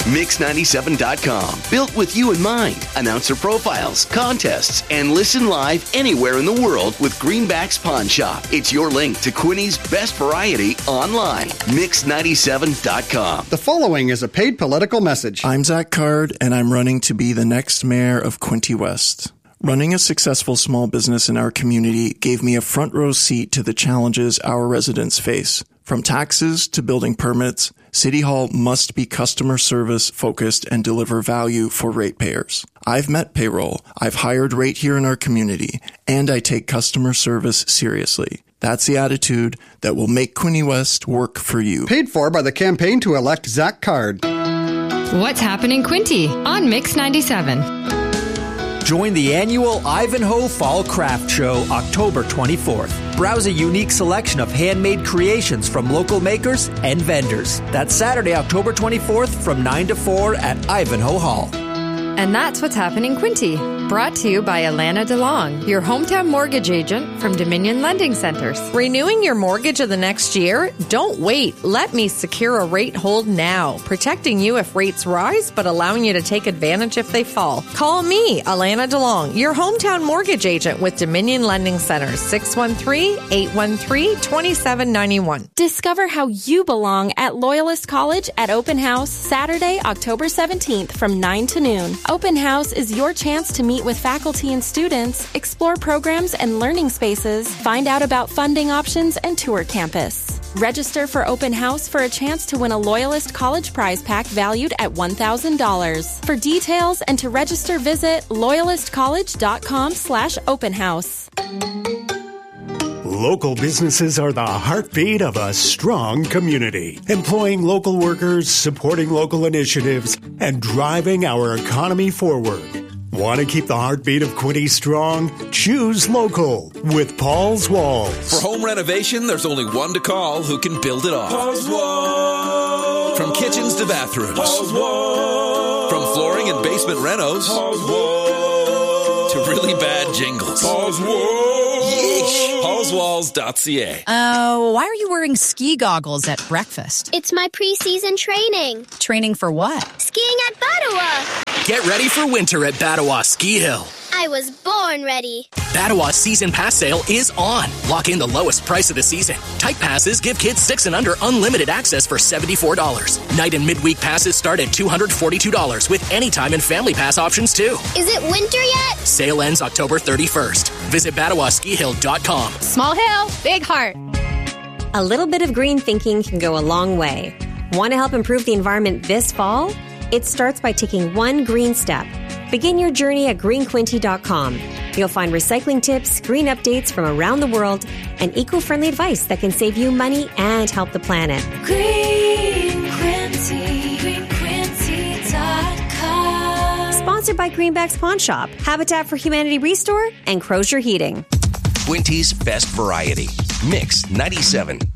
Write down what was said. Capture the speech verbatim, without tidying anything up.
mix ninety-seven dot com. Built with you in mind. Announcer profiles, contests, and listen live anywhere in the world with Greenbacks Pawn Shop. It's your link to Quinny's best variety online. mix ninety-seven dot com. The following is a paid political message. I'm Zach Card, and I'm running to be the next mayor of Quinte West. Running a successful small business in our community gave me a front row seat to the challenges our residents face. From taxes to building permits, City Hall must be customer service focused and deliver value for ratepayers. I've met payroll, I've hired rate here in our community, and I take customer service seriously. That's the attitude that will make Quinte West work for you. Paid for by the campaign to elect Zach Card. What's happening, Quinte on Mix ninety-seven? Join the annual Ivanhoe Fall Craft Show October twenty-fourth. Browse a unique selection of handmade creations from local makers and vendors. That's Saturday, October twenty-fourth from nine to four at Ivanhoe Hall. And that's what's happening, Quinte. Brought to you by Alana DeLong, your hometown mortgage agent from Dominion Lending Centers. Renewing your mortgage of the next year? Don't wait. Let me secure a rate hold now, protecting you if rates rise, but allowing you to take advantage if they fall. Call me, Alana DeLong, your hometown mortgage agent with Dominion Lending Centers, six one three, eight one three, two seven nine one. Discover how you belong at Loyalist College at Open House, Saturday, October seventeenth from nine to noon. Open House is your chance to meet with faculty and students, explore programs and learning spaces, find out about funding options, and tour campus. Register for Open House for a chance to win a Loyalist College prize pack valued at one thousand dollars. For details and to register, visit loyalistcollege.com slash open house. Local businesses are the heartbeat of a strong community, employing local workers, supporting local initiatives, and driving our economy forward. Want to keep the heartbeat of Quinte strong? Choose local with Paul's Walls. For home renovation, there's only one to call who can build it all. Paul's Walls. From kitchens to bathrooms. Paul's Walls. From flooring and basement renos. Paul's Walls. To really bad jingles. Paul's Walls. Yeesh. paul's walls dot c a. Uh, why are you wearing ski goggles at breakfast? It's my preseason training. Training for what? Skiing at Battawa. Get ready for winter at Battawa Ski Hill. I was born ready. Battawa's season pass sale is on. Lock in the lowest price of the season. Type passes give kids six and under unlimited access for seventy-four dollars. Night and midweek passes start at two hundred forty-two dollars with anytime and family pass options too. Is it winter yet? Sale ends October thirty-first. Visit Battawa Ski Hill dot com. Small hill, big heart. A little bit of green thinking can go a long way. Want to help improve the environment this fall? It starts by taking one green step. Begin your journey at green quinte dot com. You'll find recycling tips, green updates from around the world, and eco-friendly advice that can save you money and help the planet. Green Quinte, green quinte dot com. Sponsored by Greenbacks Pawn Shop, Habitat for Humanity Restore, and Crozier Heating. Quinte's best variety. Mix ninety-seven